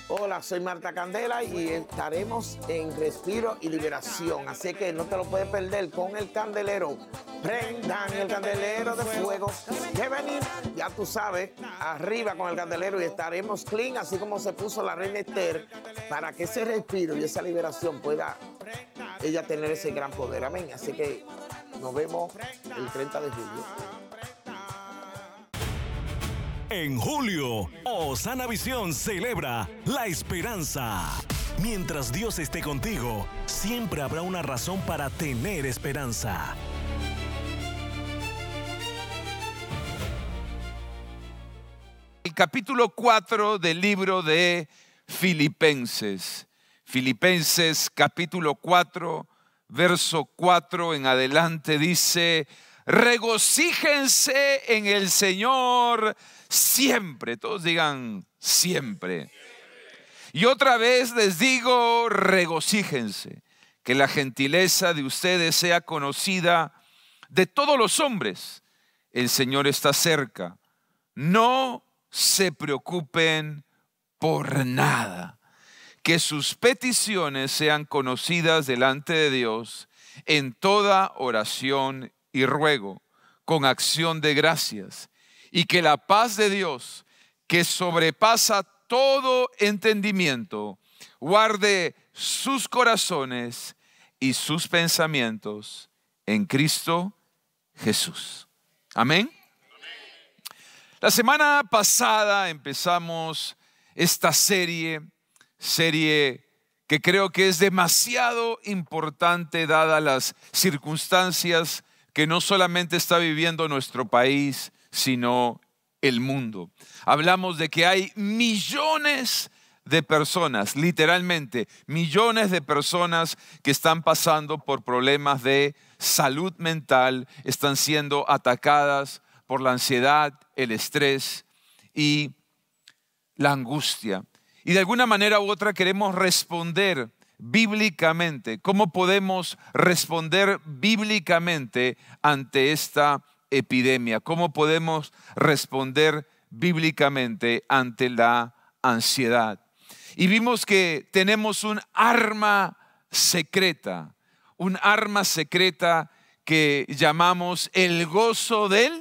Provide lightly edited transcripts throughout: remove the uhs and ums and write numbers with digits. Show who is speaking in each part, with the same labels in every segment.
Speaker 1: Hola, soy Marta Candela y estaremos en Respiro y Liberación. Así que no te lo puedes perder con el candelero. Prendan el candelero de fuego. Que venir, ya tú sabes, arriba con el candelero y estaremos clean, así como se puso la reina Esther, para que ese respiro y esa liberación pueda ella tener ese gran poder. Amén. Así que nos vemos el 30 de julio.
Speaker 2: En julio, Osana Visión celebra la esperanza. Mientras Dios esté contigo, siempre habrá una razón para tener esperanza.
Speaker 3: El capítulo 4 del libro de Filipenses. Filipenses capítulo 4, verso 4 en adelante dice: regocíjense en el Señor siempre. Todos digan siempre. Y otra vez les digo, regocíjense. Que la gentileza de ustedes sea conocida de todos los hombres. El Señor está cerca. No se preocupen por nada. Que sus peticiones sean conocidas delante de Dios en toda oración y ruego, con acción de gracias, y que la paz de Dios, que sobrepasa todo entendimiento, guarde sus corazones y sus pensamientos en Cristo Jesús. Amén. La semana pasada empezamos esta serie que creo que es demasiado importante dadas las circunstancias que no solamente está viviendo nuestro país, sino el mundo. Hablamos de que hay millones de personas, literalmente millones de personas que están pasando por problemas de salud mental, están siendo atacadas por la ansiedad, el estrés y la angustia. Y de alguna manera u otra queremos responder bíblicamente. ¿Cómo podemos responder bíblicamente ante esta epidemia? ¿Cómo podemos responder bíblicamente ante la ansiedad? Y vimos que tenemos un arma secreta que llamamos el gozo del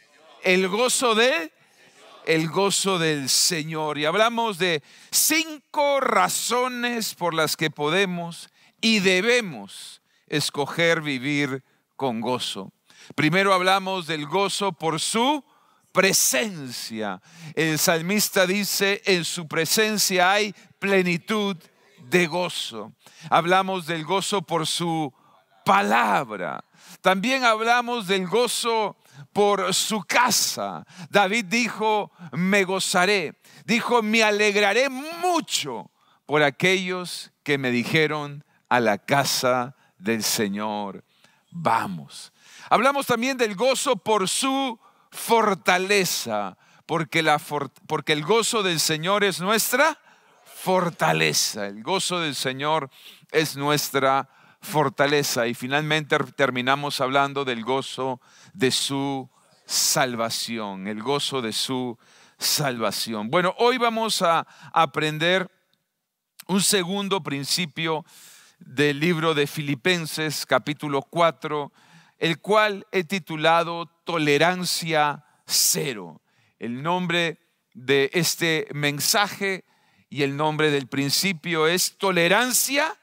Speaker 3: Señor. Y hablamos de 5 razones por las que podemos y debemos escoger vivir con gozo. Primero hablamos del gozo por su presencia. El salmista dice: en su presencia hay plenitud de gozo. Hablamos del gozo por su palabra. También hablamos del gozo por su casa. David dijo: me gozaré. Dijo: me alegraré mucho por aquellos que me dijeron: a la casa del Señor vamos. Hablamos también del gozo por su fortaleza, porque el gozo del Señor es nuestra fortaleza. El gozo del Señor es nuestra fortaleza. Y finalmente terminamos hablando del gozo de su salvación, el gozo de su salvación. Bueno, hoy vamos a aprender un segundo principio del libro de Filipenses, capítulo 4, el cual he titulado Tolerancia Cero. El nombre de este mensaje y el nombre del principio es Tolerancia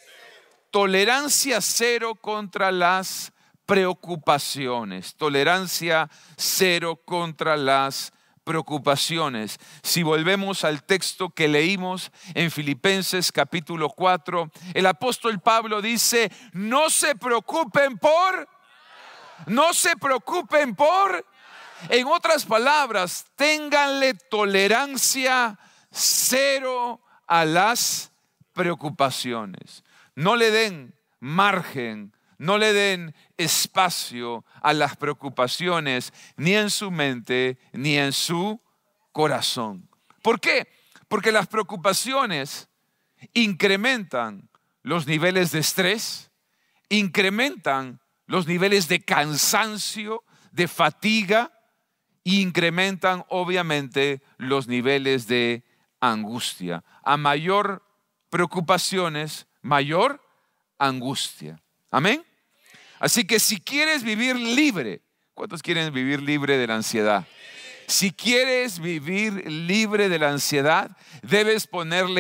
Speaker 3: cero contra las preocupaciones. Tolerancia cero contra las preocupaciones. Si volvemos al texto que leímos en Filipenses capítulo 4, el apóstol Pablo dice: no se preocupen por. En otras palabras, ténganle tolerancia cero a las preocupaciones. No le den margen, no le den espacio a las preocupaciones, ni en su mente, ni en su corazón. ¿Por qué? Porque las preocupaciones incrementan los niveles de estrés, incrementan los niveles de cansancio, de fatiga, e incrementan obviamente los niveles de angustia. A mayor preocupaciones, mayor angustia. Amén. Así que si quieres vivir libre, ¿cuántos quieren vivir libre de la ansiedad? Si quieres vivir libre de la ansiedad, debes ponerle